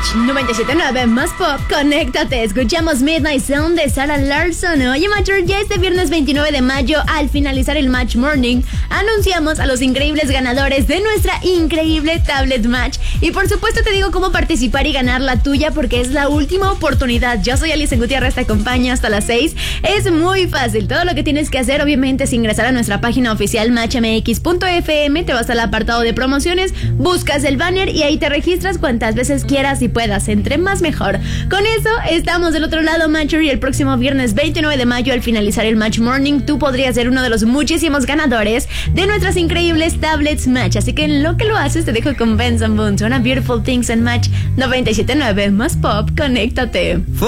97.9 más pop, conéctate, escuchamos Midnight Zone de Sarah Larson. Oye, Macho, ya este viernes 29 de mayo, al finalizar el Match Morning, anunciamos a los increíbles ganadores de nuestra increíble Tablet Match. Y por supuesto te digo cómo participar y ganar la tuya, porque es la última oportunidad. Yo soy Alice Gutiérrez, te acompaño hasta las 6. Es muy fácil, todo lo que tienes que hacer obviamente es ingresar a nuestra página oficial matchmx.fm, te vas al apartado de promociones, buscas el banner y ahí te registras cuantas veces quieras y puedas, entre más mejor. Con eso estamos del otro lado, Matcher, y el próximo viernes 29 de mayo, al finalizar el Match Morning, tú podrías ser uno de los muchísimos ganadores de nuestras increíbles tablets Match. Así que en lo que lo haces te dejo con Benson Boone, Una Beautiful Things en Match 97.9 más pop, conéctate.